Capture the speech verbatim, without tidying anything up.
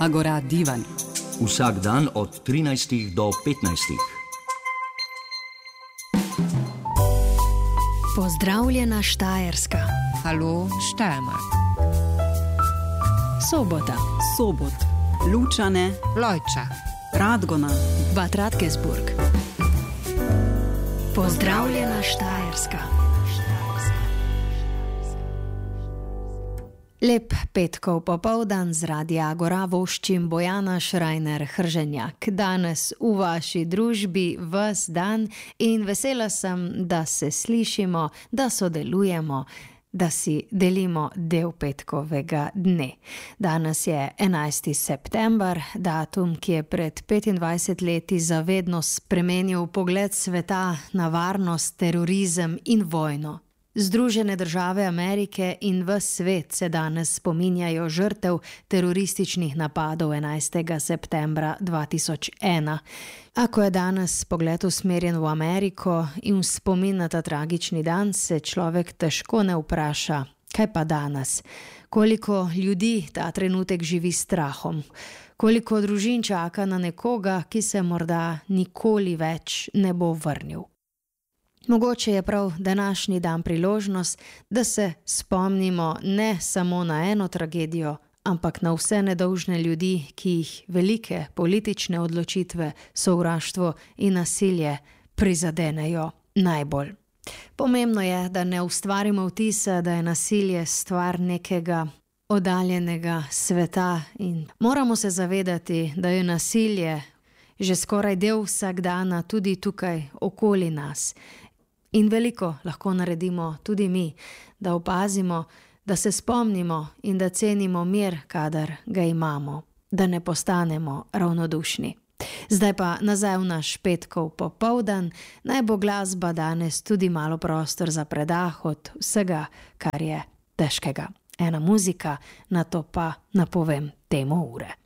Agora divan. Vsak dan od trinajstih do petnajstih. Pozdravljena Štajerska. Halo Steiermark. Sobota. Sobot. Lučane. Lojča. Radgona. Bad Radkersburg. Pozdravljena Štajerska. Lep petkov popoldan z Radia Agora voščim Bojana Šrajner-Hrženjak. Danes v vaši družbi ves dan in vesela sem, da se slišimo, da sodelujemo, da si delimo del petkovega dne. Danes je enajsti september, datum, ki je pred petindvajset leti zavedno spremenil pogled sveta na varnost, terorizem in vojno. Združene države Amerike in ves svet se danes spominjajo žrtev terorističnih napadov enajstega septembra dva tisoč ena. Ako je danes pogled usmerjen v Ameriko in v spomin na ta tragični dan, se človek težko ne vpraša, kaj pa danes? Koliko ljudi ta trenutek živi s strahom? Koliko družin čaka na nekoga, ki se morda nikoli več ne bo vrnil? Mogoče je prav današnji dan priložnost, da se spomnimo ne samo na eno tragedijo, ampak na vse nedolžne ljudi, ki jih velike politične odločitve, sovraštvo in nasilje prizadenejo najbolj. Pomembno je, da ne ustvarimo vtisa, da je nasilje stvar nekega oddaljenega sveta in moramo se zavedati, da je nasilje že skoraj del vsakdana tudi tukaj okoli nas. In veliko lahko naredimo tudi mi, da opazimo, da se spomnimo in da cenimo mir, kadar ga imamo, da ne postanemo ravnodušni. Zdaj pa nazaj v naš petkov popoldan, naj bo glasba danes tudi malo prostor za predah od vsega, kar je težkega. Ena muzika, nato pa napovem temo ure.